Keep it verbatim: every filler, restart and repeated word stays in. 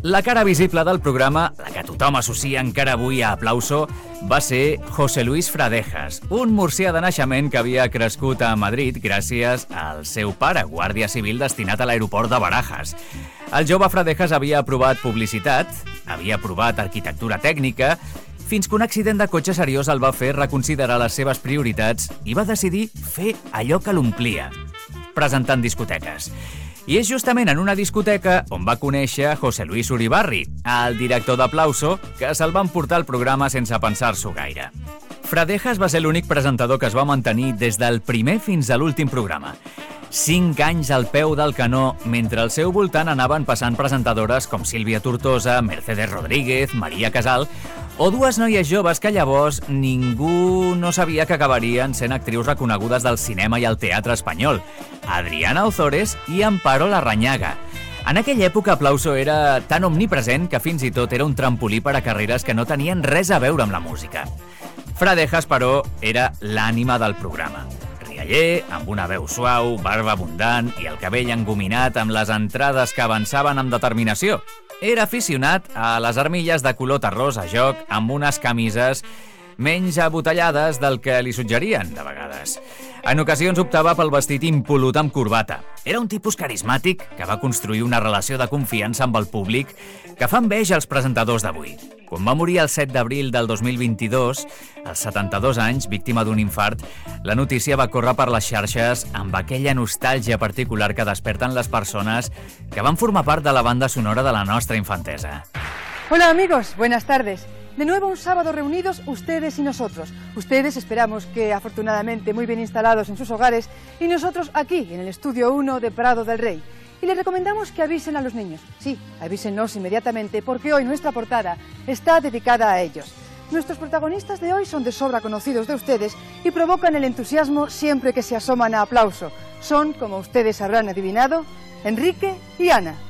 La cara visible del programa, la que tothom associa encara avui a Aplauso, va ser José Luis Fradejas, un murcià de naixement que havia crescut a Madrid gràcies al seu pare, guàrdia civil destinat a l'aeroport de Barajas. El jove Fradejas havia aprovat publicitat, havia aprovat arquitectura tècnica, fins que un accident de cotxe seriós el va fer reconsiderar les seves prioritats i va decidir fer allò que l'omplia, presentant discoteques. I és justament en una discoteca on va conèixer José Luis Uribarri, el director d'Aplauso, que se'l va emportar al programa sense pensar-s'ho gaire. Fradejas va ser l'únic presentador que es va mantenir des del primer fins a l'últim programa. Cinc anys al peu del canó, mentre al seu voltant anaven passant presentadores com Sílvia Tortosa, Mercedes Rodríguez, Maria Casal, o dues noies joves que llavors ningú no sabia que acabarien sent actrius reconegudes del cinema i el teatre espanyol, Adriana Ozores i Amparo Larrañaga. En aquella època Aplauso era tan omnipresent que fins i tot era un trampolí per a carreres que no tenien res a veure amb la música. Fradejas, però, era l'ànima del programa. Rialler, amb una veu suau, barba abundant i el cabell engominat amb les entrades que avançaven amb determinació. Era aficionat a les armilles de color terrós a joc amb unes camises menys abotellades del que li suggerien, de vegades. En ocasions optava pel vestit impolut amb corbata. Era un tipus carismàtic que va construir una relació de confiança amb el públic que fa enveja als presentadors d'avui. Quan va morir el set d'abril del dos mil vint-i-dos, als setanta-dos anys, víctima d'un infart, la notícia va córrer per les xarxes amb aquella nostàlgia particular que desperten les persones que van formar part de la banda sonora de la nostra infantesa. Hola amigos, buenas tardes. De nuevo un sábado reunidos ustedes y nosotros. Ustedes esperamos que afortunadamente muy bien instalados en sus hogares y nosotros aquí en el estudio uno de Prado del Rey. Y les recomendamos que avisen a los niños. Sí, avísennos inmediatamente porque hoy nuestra portada está dedicada a ellos. Nuestros protagonistas de hoy son de sobra conocidos de ustedes y provocan el entusiasmo siempre que se asoman a Aplauso. Son, como ustedes habrán adivinado, Enrique y Ana.